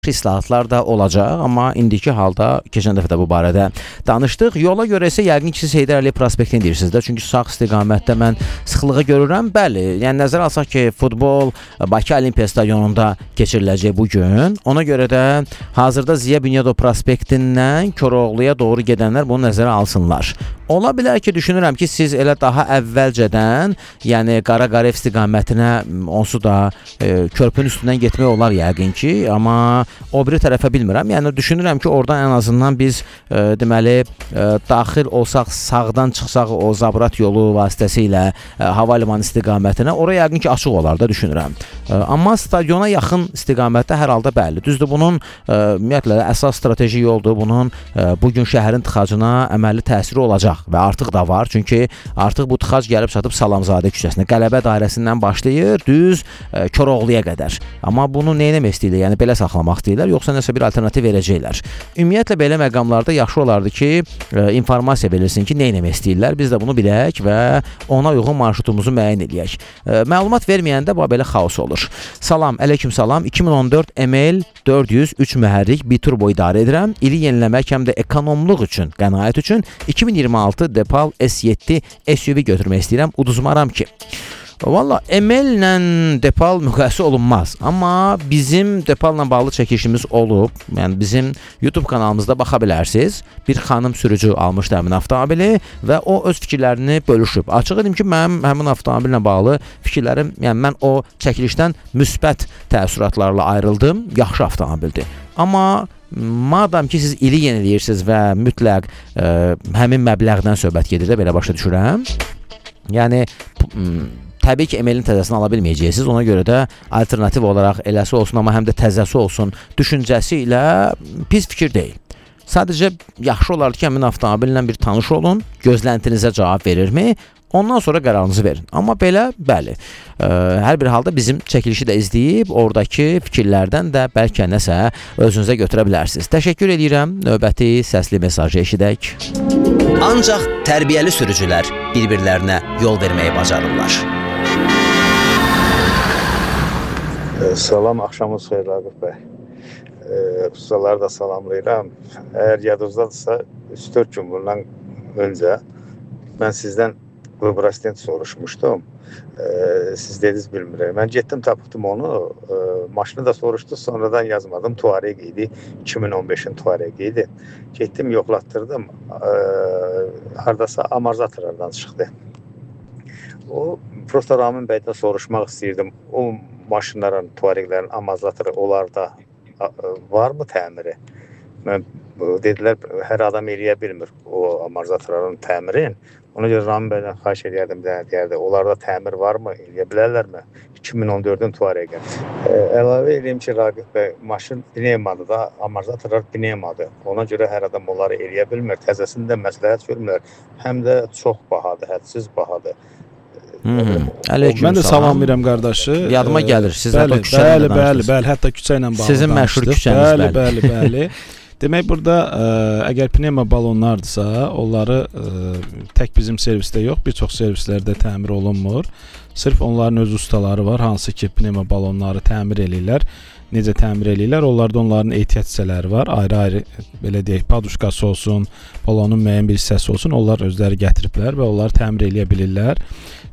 islahatlar da olacaq, amma indiki halda keçən dəfə də bu barədə danışdıq. Yola görə isə yəqin ki, siz Heydər Əliyev prospektini deyirsiniz də, çünki sağ istiqamətdə mən sıxlığı görürəm. Bəli, yəni nəzərə alsaq ki, futbol Bakı Olimpiya Stadionunda keçiriləcək bu gün. Ona görə də hazırda Ziya Bünyadov prospektindən Koroğluya doğru gedənlər bunu nəzərə alsınlar. Ola bilər ki, düşünürəm ki, siz elə daha əvvəlcədən, yəni Qara-Qarev istiqamətinə onsuz da körpünün üstündən getmək olar yəqin ki, amma o biri tərəfə bilmirəm. Yəni düşünürəm ki, oradan ən azından biz deməli daxil olsaq, sağdan çıxsaq o Zabrat yolu vasitəsilə hava limanı istiqamətinə, ora yəqin ki, açıq olar da düşünürəm. Amma stadiona yaxın istiqamətdə hər halda bəli. Düzdür, bunun ümumiyyətlə əsas strateji yoldur. Bunun bugün şəhərin tıxacına əməli təsiri olacaq və artıq da var. Çünki artıq bu tıxac gəlib çatıb Salamzadə küçəsinə, Qələbə dairəsindən başlayır, düz Koroğluya qədər. Amma bunu nə etmək istəyirlər? Yəni belə saxlamaq istəyirlər, yoxsa nəsə bir alternativ verəcəklər. Ümumiyyətlə belə məqamlarda yaxşı olardı ki, informasiya verilsin ki, nə etmək istəyirlər, biz də bunu bilək və ona uyğun marşrutumuzu müəyyən edək. Məlumat verməyəndə bu belə xaos olur. Salam, aleyküm salam. 2014 ML 403 mühərrik biturbo idarə edirəm. İli yeniləmək həm də ekonomluq üçün, qənaət üçün 2026 Depal S7 SUV götürmək istəyirəm. Uduzmaram ki. Valla ML-lə Depal müqayisə olunmaz. Amma bizim Depal-la bağlı çəkilişimiz olub. Yəni bizim YouTube kanalımızda baxa bilərsiniz. Bir xanım sürücü almışdı həmin avtomobili və o öz fikirlərini bölüşüb. Açıq edim ki, mənim həmin avtomobillə bağlı fikirlərim, yəni mən o çəkilişdən müsbət təəssüratlarla ayrıldım. Yaxşı avtomobildir. Amma madam ki, siz ili yeniləyirsiniz və mütləq həmin məbləğdən söhbət gedir də, belə başa düşürəm. Yəni təbii ki, ML-in təzəsini ala bilməyəcəksiniz. Ona görə də alternativ olaraq eləsi olsun, amma həm də təzəsi olsun düşüncəsi ilə pis fikir deyil. Sadəcə yaxşı olardı ki, həmin avtomobillə bir tanış olun, gözləntinizə cavab verirmi? Ondan sonra qərarınızı verin. Amma belə, bəli, hər bir halda bizim çəkilişi də izləyib, oradakı fikirlərdən də bəlkə nəsə özünüzə götürə bilərsiniz. Təşəkkür edirəm. Növbəti səsli mesajı eşidək. Ancaq tərbiyəli sürücülər bir-birlərinə yol verməyi bacarırlar. Salam, axşamınız xeyir Raqib bəy. Ustaları da salamlayıram. Əgər yadınızdadırsa, 3-4 gün bundan öncə mən sizdən Vibrastent soruşmuşdum. Siz dediniz bilmirəm. Mən getdim, tapıbdım onu. Maşını da soruşdu, sonradan yazmadım. Tuareg idi. 2015-in Tuareg idi. Getdim, yoxlatdırdım. Hardasa amorzatorlardan çıxdı. O, prosta Ramin bəydən soruşmaq istəyirdim. O maşınların, Tuareglərin amorzatoru onlarda varmı təmiri? Mən dedilər, hər adam eləyə bilmir o amorzatorların təmirin. Ona görə Ramin bəydən xahiş edərdim, deyərdi. Onlarda təmir varmı? Eləyə bilərlərmi? 2014-ün Tuareg. Əlavə edeyim ki, Raqib bəy, maşın bineymadı da, amorzatorlar bineymadı. Ona görə hər adam onları eləyə bilmir. Təzəsini də məsləhət görmürlər. Həm də çox bahadır, hədsiz bahadır. Aleyküm mən də salam verirəm qardaşı. Yadıma gəlir. Siz hətta küçə ilə danışdınız. Bəli, hətta küçə ilə bağlı. Sizin məşhur küçəniz, bəli. Demək, burada əgər pnevma balonlardırsa, onları tək bizim servisdə yox, bir çox servislərdə təmir olunmur. Sırf onların öz ustaları var, hansı ki, pnevma balonları təmir eləyirlər. Necə təmir eləyirlər? Onlarda onların ehtiyat hissələri var. Ayrı-ayrı, belə deyək, paduşkası olsun, balonun müəyyən bir hissəsi olsun. Onlar özləri gətiriblər və onları təmir eləyə bilirlər.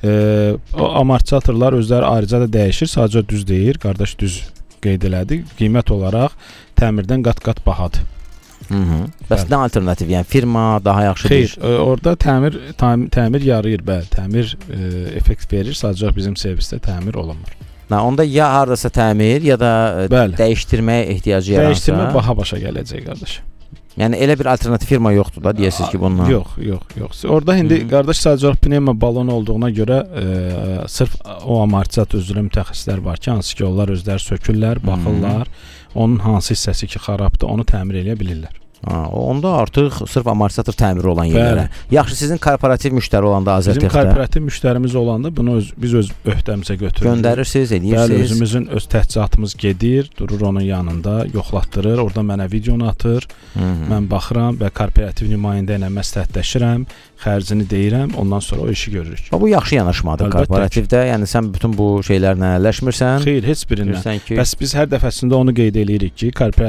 O amortizatorlar özləri ayrıca da dəyişir. Sadəcə düz deyir, qardaş düz qeyd elədi. Qiymət olaraq təmirdən qat-qat bahadır. Bəs nə alternativ? Yəni firma daha yaxşı deyir? Xeyr, orada təmir yarayır, bəli. Təmir effekt verir, sadəcə bizim servisdə təmir olunmur. Onda ya hardasa təmir, ya da dəyişdirməyə ehtiyacı yaransa. Dəyişdirmə baha başa gələcək, qardaş. Yəni elə bir alternativ firma yoxdur da, deyəsiniz ki, bundan. Yox. Orada indi qardaş sadəcə pnevma balonu olduğuna görə sırf o amortizator üzrə mütəxəssislər var ki, hansı ki, onlar özləri sökürlər, baxırlar. Onun hansı hissəsi ki, xarabdır, onu təmir eləyə bilirlər. Onda artıq sırf amortizator təmiri olan yerlərə. Yaxşı, sizin korporativ müştəri olanda Bizim Azərtexdə korporativ müştərimiz olanda bunu biz öz öhdəmizə götürürük. göndərirsiniz, Bəli, edirsiniz. özümüzün öz təchizatımız gedir, durur onun yanında, yoxlatdırır, orada mənə videonu atır. Mən baxıram və korporativ nümayəndə ilə məsləhətləşirəm, xərcini deyirəm, ondan sonra o işi görürük. Bu yaxşı yanaşmadır Əlbəttə korporativdə. Yəni sən bütün bu şeylərlə əlləşmirsən. Xeyr, heç birindən. Bilirsən ki, Bəs biz hər dəfəsində onu qeyd eləyirik ki, korporativ